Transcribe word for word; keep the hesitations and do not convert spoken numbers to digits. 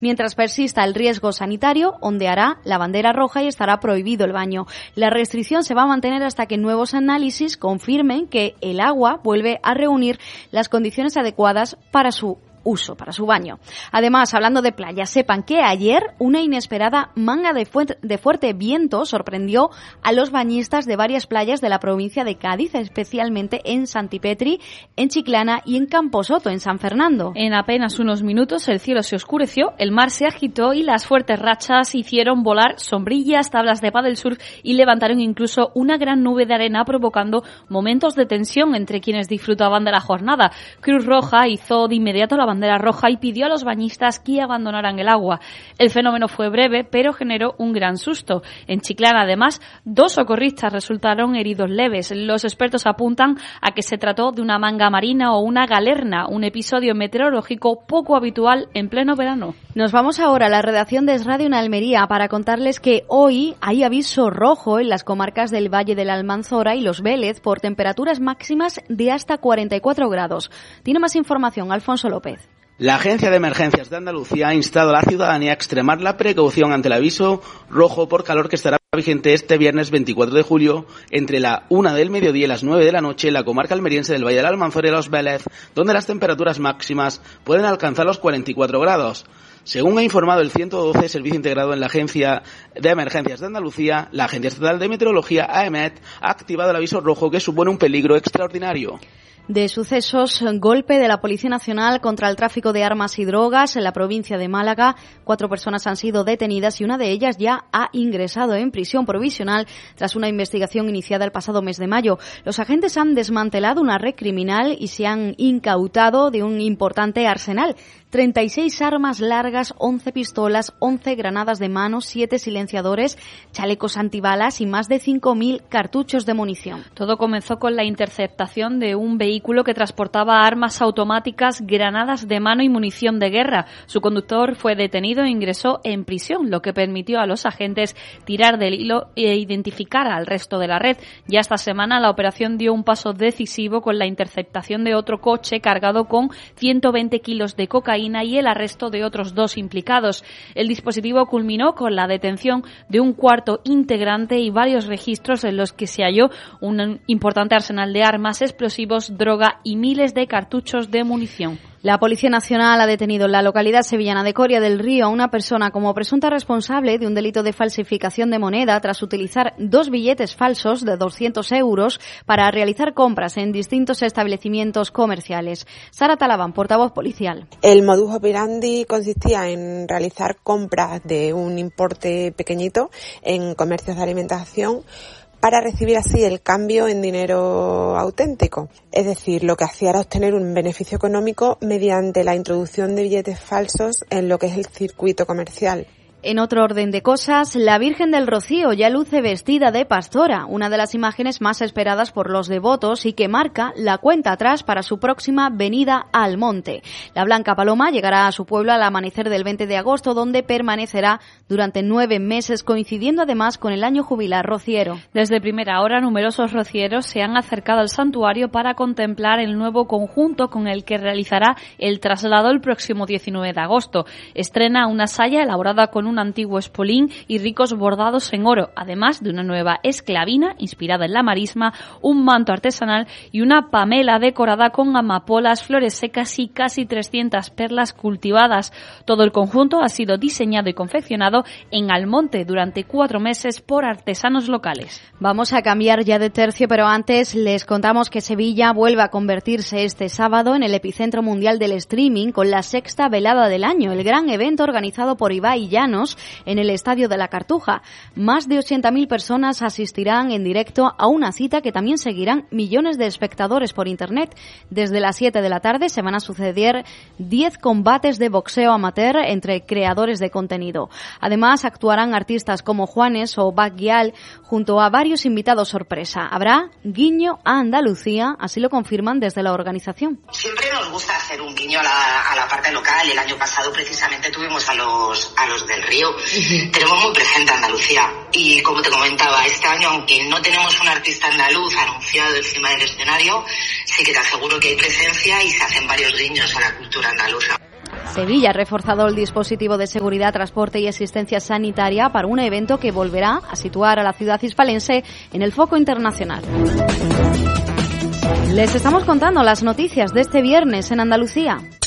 Mientras persista el riesgo sanitario, ondeará la bandera roja y estará prohibido el baño. La restricción se va a mantener hasta que nuevos análisis confirmen que el agua vuelve a reunir las condiciones adecuadas para su uso, para su baño. Además, hablando de playa, sepan que ayer una inesperada manga de, fu- de fuerte viento sorprendió a los bañistas de varias playas de la provincia de Cádiz, especialmente en Santipetri, en Chiclana y en Camposoto, en San Fernando. En apenas unos minutos el cielo se oscureció, el mar se agitó y las fuertes rachas hicieron volar sombrillas, tablas de paddle surf y levantaron incluso una gran nube de arena, provocando momentos de tensión entre quienes disfrutaban de la jornada. Cruz Roja hizo de inmediato la bandera roja y pidió a los bañistas que abandonaran el agua. El fenómeno fue breve, pero generó un gran susto. En Chiclana, además, dos socorristas resultaron heridos leves. Los expertos apuntan a que se trató de una manga marina o una galerna, un episodio meteorológico poco habitual en pleno verano. Nos vamos ahora a la redacción de Es Radio en Almería para contarles que hoy hay aviso rojo en las comarcas del Valle de la Almanzora y Los Vélez por temperaturas máximas de hasta cuarenta y cuatro grados. Tiene más información Alfonso López. La Agencia de Emergencias de Andalucía ha instado a la ciudadanía a extremar la precaución ante el aviso rojo por calor que estará vigente este viernes veinticuatro de julio entre la una del mediodía y las nueve de la noche en la comarca almeriense del Valle del Almanzora y Los Vélez, donde las temperaturas máximas pueden alcanzar los cuarenta y cuatro grados. Según ha informado el ciento doce, Servicio Integrado en la Agencia de Emergencias de Andalucía, la Agencia Estatal de Meteorología, A E M E T, ha activado el aviso rojo que supone un peligro extraordinario. De sucesos, golpe de la Policía Nacional contra el tráfico de armas y drogas en la provincia de Málaga. Cuatro personas han sido detenidas y una de ellas ya ha ingresado en prisión provisional tras una investigación iniciada el pasado mes de mayo. Los agentes han desmantelado una red criminal y se han incautado de un importante arsenal. treinta y seis armas largas, once pistolas, once granadas de mano, siete silenciadores, chalecos antibalas y más de cinco mil cartuchos de munición. Todo comenzó con la interceptación de un vehículo que transportaba armas automáticas, granadas de mano y munición de guerra. Su conductor fue detenido e ingresó en prisión, lo que permitió a los agentes tirar del hilo e identificar al resto de la red. Ya esta semana la operación dio un paso decisivo con la interceptación de otro coche cargado con ciento veinte kilos de cocaína y el arresto de otros dos implicados. El dispositivo culminó con la detención de un cuarto integrante y varios registros en los que se halló un importante arsenal de armas, explosivos, droga y miles de cartuchos de munición. La Policía Nacional ha detenido en la localidad sevillana de Coria del Río a una persona como presunta responsable de un delito de falsificación de moneda tras utilizar dos billetes falsos de doscientos euros para realizar compras en distintos establecimientos comerciales. Sara Talabán, portavoz policial. El modus operandi consistía en realizar compras de un importe pequeñito en comercios de alimentación para recibir así el cambio en dinero auténtico. Es decir, lo que hacía era obtener un beneficio económico mediante la introducción de billetes falsos en lo que es el circuito comercial. En otro orden de cosas, la Virgen del Rocío ya luce vestida de pastora, una de las imágenes más esperadas por los devotos y que marca la cuenta atrás para su próxima venida al monte. La Blanca Paloma llegará a su pueblo al amanecer del veinte de agosto, donde permanecerá durante nueve meses, coincidiendo además con el año jubilar rociero. Desde primera hora, numerosos rocieros se han acercado al santuario para contemplar el nuevo conjunto con el que realizará el traslado el próximo diecinueve de agosto. Estrena una saya elaborada con un antiguo espolín y ricos bordados en oro, además de una nueva esclavina inspirada en la marisma, un manto artesanal y una pamela decorada con amapolas, flores secas y casi trescientas perlas cultivadas. Todo el conjunto ha sido diseñado y confeccionado en Almonte durante cuatro meses por artesanos locales. Vamos a cambiar ya de tercio, pero antes les contamos que Sevilla vuelve a convertirse este sábado en el epicentro mundial del streaming con la sexta velada del año, el gran evento organizado por Ibai Llanos en el Estadio de la Cartuja. Más de ochenta mil personas asistirán en directo a una cita que también seguirán millones de espectadores por internet. Desde las siete de la tarde se van a suceder diez combates de boxeo amateur entre creadores de contenido. Además, actuarán artistas como Juanes o Baguial junto a varios invitados sorpresa. Habrá guiño a Andalucía, así lo confirman desde la organización. Siempre nos gusta hacer un guiño a la, a la parte local. El año pasado precisamente tuvimos a los, a los del Río. Uh-huh. Tenemos muy presente Andalucía y, como te comentaba, este año, aunque no tenemos un artista andaluz anunciado encima del escenario, sí que te aseguro que hay presencia y se hacen varios guiños a la cultura andaluza. Sevilla ha reforzado el dispositivo de seguridad, transporte y asistencia sanitaria para un evento que volverá a situar a la ciudad hispalense en el foco internacional. Les estamos contando las noticias de este viernes en Andalucía.